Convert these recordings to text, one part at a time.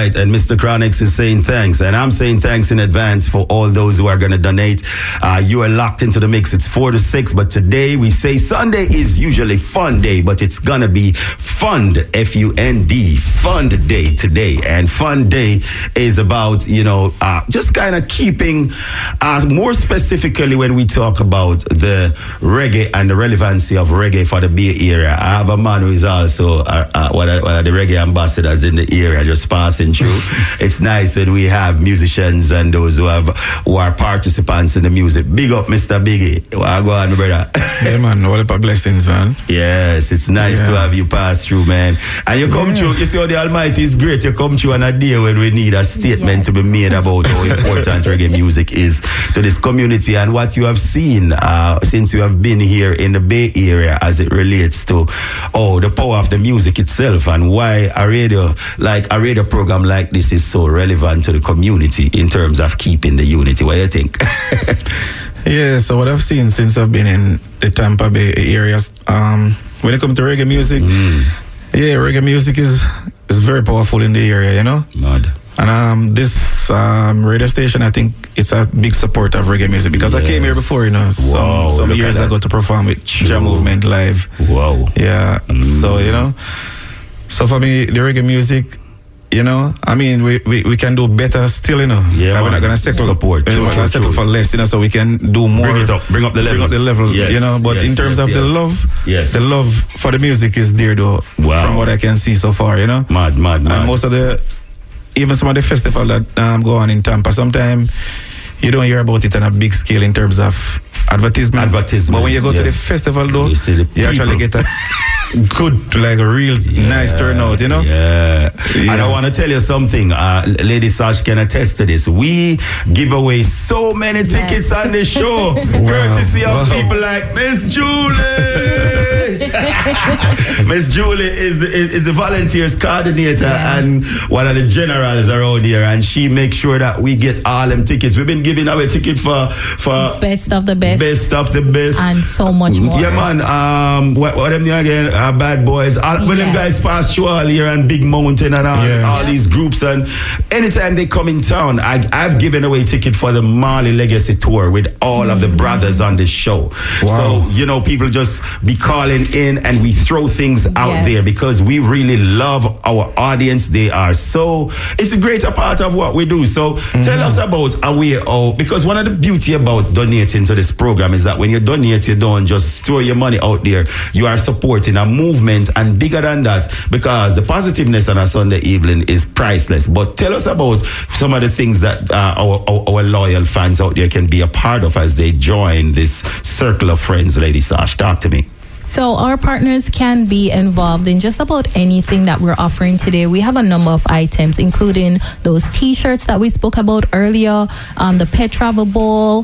right. And Mr. Chronix is saying thanks. And I'm saying thanks in advance for all those who are going to donate. You are locked into the mix. It's 4 to 6. But today we say Sunday is usually fun day, but it's going to be Fund, F-U-N-D, Fund Day today. And Fun Day is about, just kind of keeping, more specifically when we talk about the reggae and the relevancy of reggae for the Bay Area. I have a man who is also one of the reggae ambassadors in the area, just passing through. It's nice when we have musicians and those who are participants in the music. Big up, Mr. Biggie. Go on, brother. Yeah, man. All the blessings, man. Yes, it's nice to have you pass through, man. And you come through, you see how the Almighty is great. You come through on a day when we need a statement to be made about how important reggae music is to this community and what you have seen since you have been here in the Bay Area as it relates to the power of the music itself and why a radio program like this is so relevant to the community in terms of keeping the unity. What do you think? Yeah, so what I've seen since I've been in the Tampa Bay area, when it comes to reggae music, reggae music is very powerful in the area, Mad. And this radio station, I think it's a big supporter of reggae music because I came here before, some years ago to perform with Jah Movement live. Wow. Yeah. So, so for me, the reggae music, I mean, we can do better still, Yeah, we're not going to settle support. We're not going to settle for less, so we can do more. Bring up the level. Yes, but in terms of the love for the music is there, though, from what I can see so far, Mad. And most of even some of the festivals that go on in Tampa, sometimes you don't hear about it on a big scale in terms of advertisement. But when you go to the festival, though, you actually get a good, real nice turnout, Yeah. And I want to tell you something. Lady Sash can attest to this. We give away so many tickets on the show, courtesy of people like Miss Julie. Miss Julie is the volunteers coordinator and one of the generals around here, and she makes sure that we get all them tickets. We've been giving away tickets for best of the best, and so much more. Yeah, man. What them there again? Bad Boys. When them guys pass through all here and Big Mountain and all these groups, and anytime they come in town, I've given away ticket for the Marley Legacy Tour with all of the brothers on this show. Wow. So people just be calling in and we throw things out there because we really love our audience. It's a greater part of what we do. So tell us about because one of the beauty about donating to this program is that when you donate, you don't just throw your money out there. You are supporting a movement, and bigger than that, because the positiveness on a Sunday evening is priceless. But tell us about some of the things that our loyal fans out there can be a part of as they join this circle of friends. Lady Sash, talk to me. So our partners can be involved in just about anything that we're offering today. We have a number of items, including those T-shirts that we spoke about earlier, the pet travel bowl,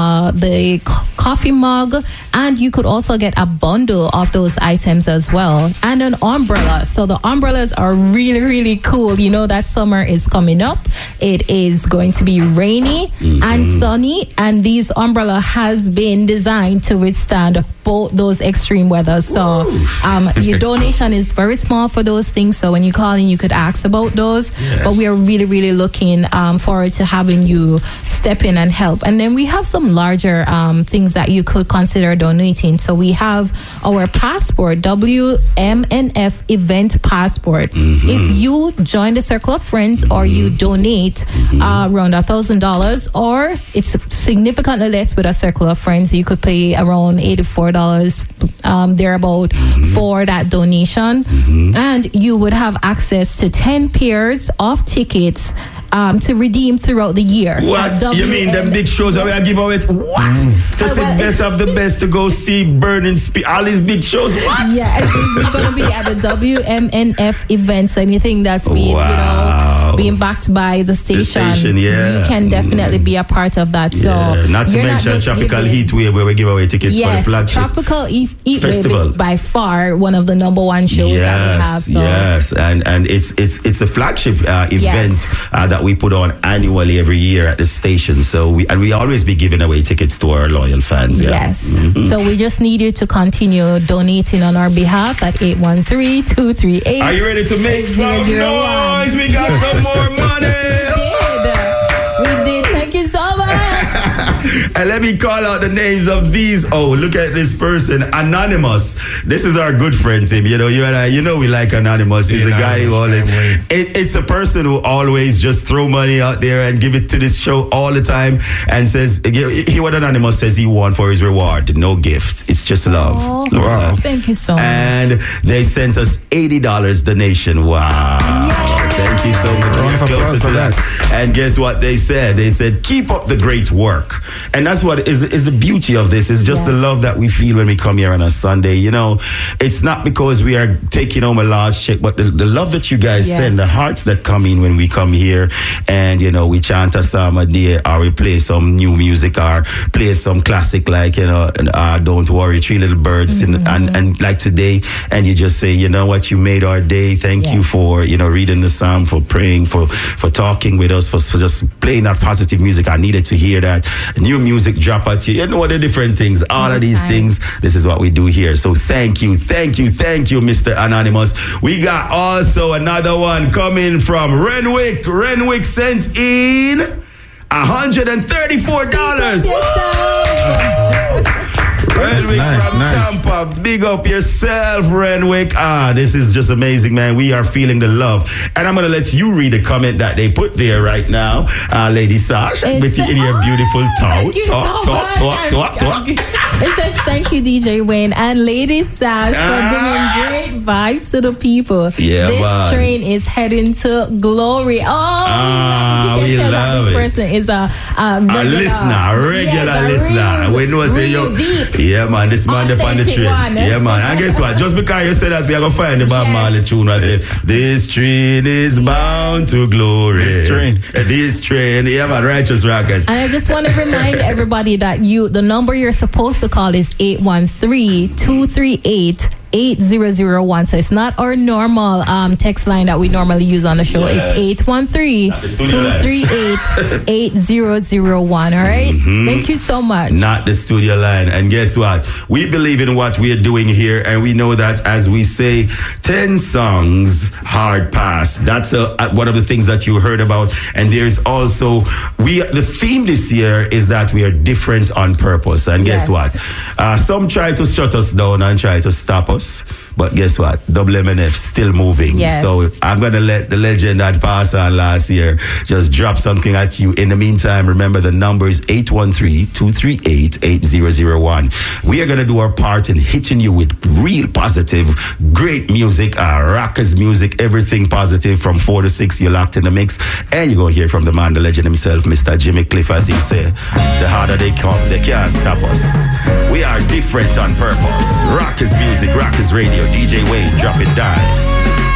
the coffee mug, and you could also get a bundle of those items as well, and an umbrella. So the umbrellas are really, really cool. That summer is coming up. It is going to be rainy and sunny, and these umbrella has been designed to withstand both those extreme weather. So your donation is very small for those things. So when you call in, you could ask about those. Yes. But we are really, really looking forward to having you step in and help. And then we have some larger things that you could consider donating. So we have our passport, WMNF event passport. If you join the Circle of Friends or you donate around $1,000, or it's significantly less with a Circle of Friends, you could pay around $84 thereabout for that donation, and you would have access to 10 pairs of tickets to redeem throughout the year. What? You mean them big shows that we are giving away? What? To see best of the best, to go see Burning Speed, all these big shows? What? Yeah, it's going to be at the WMNF event. So anything that's being, being backed by the station, you can definitely be a part of that. So not to mention Tropical Heat Wave, where we give away tickets for the flagship Tropical Heat Wave is by far one of the number one shows that we have. So. Yes, and it's the flagship event that we put on annually every year at the station. So we always be giving away tickets to our loyal fans. Yeah. Yes. So we just need you to continue donating on our behalf at 813-238. Are you ready to make some noise? We got some more money. We did. Thank you so much. And let me call out the names of these. Oh, look at this person, Anonymous. This is our good friend, Tim. You know, you and I, you know, we like Anonymous. He's a guy who always, it's a person who always just throw money out there and give it to this show all the time and says, what Anonymous says he won for his reward. No gift. It's just love. Oh, wow. Thank you so much. And they sent us $80 donation. Wow. Yay. Thank you so much. We're closer to that. And guess what they said? They said, keep up the great work. And that's what is the beauty of this, is just the love that we feel when we come here on a Sunday. You know, it's not because we are taking home a large check, but the love that you guys send, the hearts that come in when we come here and, you know, we chant a psalm a day, or we play some new music, or play some classic like, you know, Don't Worry, Three Little Birds, and like today, and you just say, you know what, you made our day. Thank you for, you know, reading the psalm, for praying, for talking with us, for just playing that positive music. I needed to hear that. New music drop at you. You know the different things. All of these things. This is what we do here. So thank you, Mr. Anonymous. We got also another one coming from Renwick. Renwick sent in $134. Renwick from Tampa. Big up yourself, Renwick. This is just amazing, man. We are feeling the love. And I'm going to let you read the comment that they put there right now. Lady Sash, with you in your beautiful talk. It says, thank you, DJ Wayne and Lady Sash, for bringing great vibes to the people. Yeah, this train is heading to glory. You can tell that this person is a regular listener. We know say you deep. Yeah, man, this man up on the train. Yeah, man. And guess what? Just because you said that, we are going to find the Bob Marley tune. I said, this train is bound to glory. This train. Yeah, man, Righteous Rockers. And I just want to remind everybody that the number you're supposed to call is 813-238 8001. So it's not our normal text line that we normally use on the show. It's 813-238-8001. All right? Thank you so much. Not the studio line. And guess what? We believe in what we are doing here, and we know that, as we say, 10 songs, hard pass. That's one of the things that you heard about. And there's also, the theme this year is that we are different on purpose. And guess what? Some try to shut us down and try to stop us. But guess what? WMNF still moving. Yes. So I'm going to let the legend that passed on last year just drop something at you. In the meantime, remember the number is 813-238-8001. We are going to do our part in hitting you with real positive, great music, rockers music, everything positive from 4 to 6. You're locked in the mix. And you're going to hear from the man, the legend himself, Mr. Jimmy Cliff, as he said, the harder they come, they can't stop us. We are different on purpose. Rockers music, Rockers radio, DJ Wayne, drop it down.